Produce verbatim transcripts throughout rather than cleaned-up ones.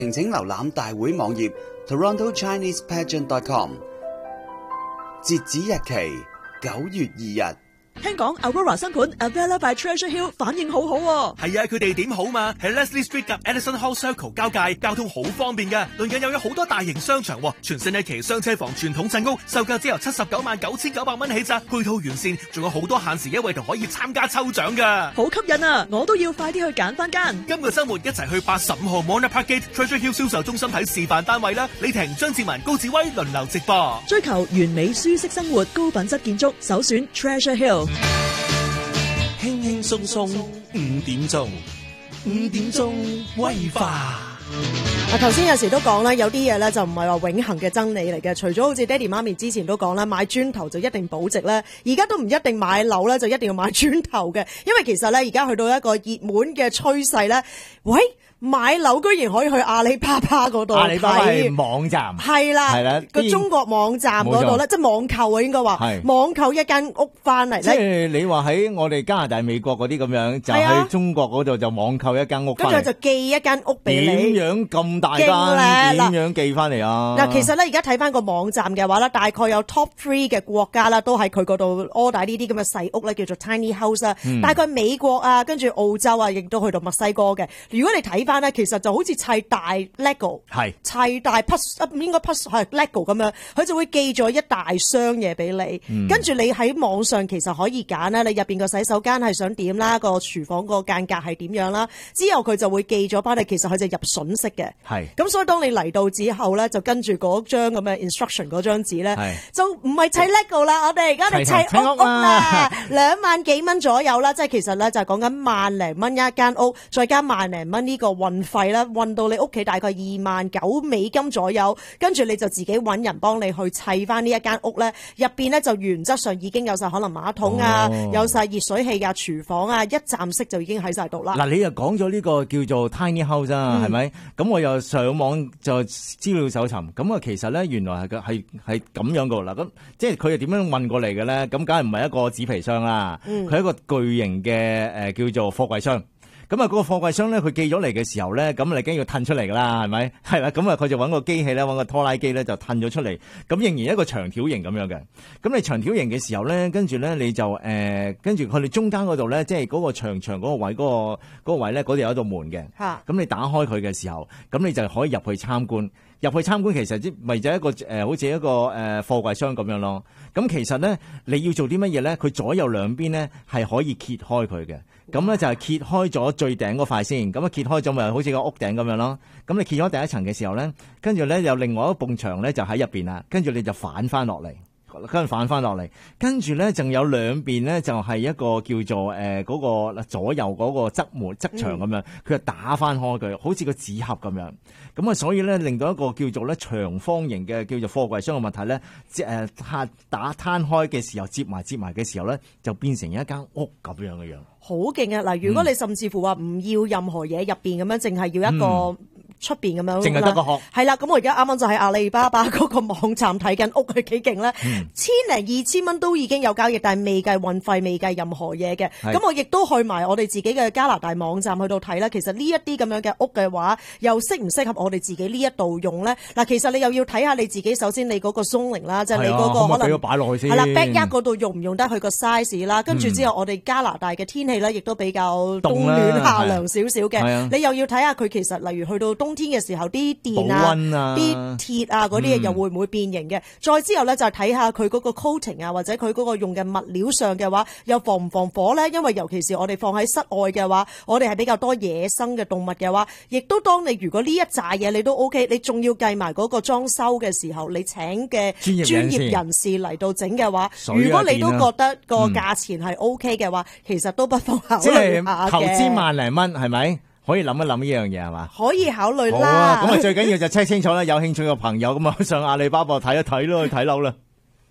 請瀏覽大會網頁 toronto chinese pageant dot com， 截止日期九月二日。 聽講 Aurora 新盤 Avella by Treasure Hill 反應好好喎。 係啊，佢地點好嘛，喺 Leslie Street 及 Edison Hall Circle 交界，交通好方便嘅。鄰近又有好多大型商場，全新一期雙車房傳統鎮屋，售價只由七十九萬九千九百蚊起咋，配套完善，仲有好多限時優惠同可以參加抽獎噶， 好吸引啊！我都要快啲去揀翻間。 今個週末一齊去八十五號 Mona Parkgate Treasure Hill 銷售中心睇示範單位啦。李婷、張志文、高志威輪流直播， 追求完美舒適生活，高品質建築，首選 Treasure Hill。 輕輕鬆鬆五點鐘，五點鐘威化。 嗱，頭先有時都講啦，有啲嘢咧就唔係話永恆嘅真理嚟嘅。除咗好似爹哋媽咪之前都講啦，買磚頭就一定保值咧，而家都唔一定買樓咧就一定要買磚頭嘅，因為其實咧而家去到一個熱門嘅趨勢咧，喂。買樓居然可以去阿里巴巴嗰度睇， 阿里巴巴係網站， 係啦，係啦，個中國網站嗰度咧，即係網購啊，應該話網購一間屋翻嚟咧。 即係你話喺我哋加拿大、美國嗰啲咁樣，就喺中國嗰度就網購一間屋翻嚟， 跟住就寄一間屋俾你。 點樣咁大間？點樣寄翻嚟啊？ 嗱，其實咧而家睇翻個網站嘅話咧，大概有 top three 嘅國家啦，都喺佢嗰度 order 呢啲咁嘅細屋咧，叫做 tiny house 啊。大概美國啊，跟住澳洲啊，亦都去到墨西哥嘅。如果你睇翻咧，其實就好似砌大 Lego， 係砌大 puzzle， 應該 puzzle 係 Lego 咁樣，佢就會寄咗一大箱嘢俾你，嗯、跟住你喺網上其實可以揀啦，你入邊個洗手間係想點啦，個廚房個間隔係點樣啦，之後佢就會寄咗翻嚟，其實佢就入榫式嘅，係咁所以當你嚟到之後咧，就跟住嗰張咁嘅 instruction 嗰張紙咧，就唔係砌 Lego 啦，我哋而家哋砌屋屋啦，兩萬幾蚊左右啦，即係其實咧就係講緊萬零蚊一間屋，再加萬零蚊呢個運費。係啦，運到你屋企大概二萬九美金左右，跟住你就自己揾人幫你去砌翻呢一間屋咧。入邊咧就原則上已經有晒可能馬桶啊，哦、有晒熱水器啊、廚房啊，一站式就已經喺晒度啦。 嗱，你又講咗呢個叫做 tiny house 啊，係咪、嗯？咁我又上網就資料搜尋，咁啊其實咧原來係嘅係係咁樣噶啦。咁即係佢係點樣運過嚟嘅咧？咁梗係唔係一個紙皮箱啦，佢係、嗯、一個巨型嘅誒、呃、叫做貨櫃箱。咁啊，嗰個貨櫃箱咧，佢寄咗嚟嘅時候咧，咁你梗要褪出嚟噶啦，係咪？係啦，咁啊，佢就揾個機器咧，揾個拖拉機咧，就褪咗出嚟。咁仍然一個長條形咁樣嘅。咁你長條形嘅時候咧，跟住咧你就誒，跟住佢哋中間嗰度咧，即係嗰個長長嗰個位，嗰、嗰個嗰個位咧，嗰度有一道門嘅。嚇！咁你打開佢嘅時候，咁你就可以入去參觀。入去參觀其實即咪就係一個誒、呃，好似一個誒、呃、貨櫃箱咁樣咯。咁其實咧，你要做啲乜嘢咧？佢左右兩邊咧係可以揭開佢嘅。咁咧就係揭開咗最頂嗰塊先。咁啊揭開咗咪好似個屋頂咁樣咯。咁你揭開第一層嘅時候咧，跟住咧有另外一埲牆咧就喺入邊啦。跟住你就反翻落嚟。跟住反翻落嚟，跟住咧，仲有兩邊咧，就係一個叫做誒嗰、呃嗰個左右嗰個側門側牆咁樣，佢、嗯、就打翻開佢，好似個紙盒咁樣。咁啊，所以咧令到一個叫做咧長方形嘅叫做貨櫃箱嘅物體咧，即係誒打攤開嘅時候，接埋接埋嘅時候咧，就變成一間屋咁樣嘅樣。好勁啊！嗱，如果你甚至乎話唔要任何嘢入邊咁樣，淨係要一個。嗯出邊咁樣，淨係得個殼。係啦，咁我而家啱啱就喺阿里巴巴嗰個網站睇緊屋，佢幾勁咧？嗯、千零二千蚊都已經有交易，但係未計運費，未計任何嘢嘅。咁我亦都去埋我哋自己嘅加拿大網站去到睇啦。其實呢一啲咁樣嘅屋嘅話，又適唔適合我哋自己呢一度用咧？嗱，其實你又要睇下你自己，首先你嗰個 zoning 啦，即係你嗰個可能擺落去先。 係啦 backyard 嗰度用唔用得佢個 size 啦？跟住之後，我哋加拿大嘅天氣咧，亦都比較冬暖夏涼少少嘅。你又要睇下佢其實，例如去到冬天嘅時候，啲電啊、啲鐵啊嗰啲嘢又會唔會變形嘅？嗯、再之後咧就係睇下佢嗰個 coating 啊，或者佢嗰個用嘅物料上嘅話，又防唔防火咧？因為尤其是我哋放喺室外嘅話，我哋係比較多野生嘅動物嘅話，亦都當你如果呢一紮嘢你都 OK， 你仲要計埋嗰個裝修嘅時候，你請嘅專業人士嚟到整嘅話，如果你都覺得個價錢係 OK 嘅話，嗯、其實都不妨考慮下嘅。即係投資萬零蚊係咪？可以諗一諗呢樣嘢係嘛？ 可以考慮啦。 好啊，咁啊最緊要就 check 清楚啦。有興趣嘅朋友咁啊上阿里巴巴睇一睇咯，去睇樓啦。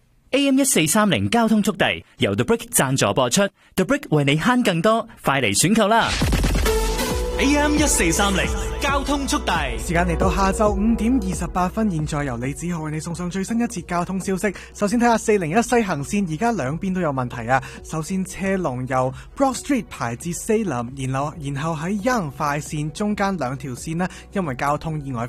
A M 一四三零交通速遞由 The Brick 贊助播出 ，The Brick 為你慳更多，快嚟選購啦！ A M 一四三零交通速遞， 時間嚟到下晝五點二十八分，現在由李子豪為你送上最新一節交通消息。首先睇下四零一西行線，而家兩邊都有問題啊。首先車龍由 Broad Street 排至 Salem，然後然後喺 Yonge 快線中間兩條線呢，因為交通意外